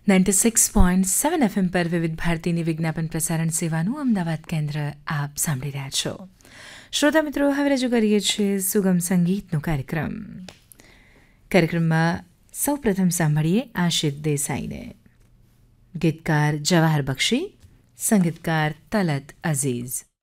96.7 FM પર વિવિધ ભારતીની વિજ્ઞાપન પ્રસારણ સેવાનું અમદાવાદ કેન્દ્ર આપ સાંભળી રહ્યા છો. શ્રોતા મિત્રો, હવે રજૂ કરીએ છીએ સુગમ સંગીતનો કાર્યક્રમમાં સૌપ્રથમ સાંભળીએ આશિત દેસાઈને. ગીતકાર જવાહર બક્ષી, સંગીતકાર તલત અઝીઝ.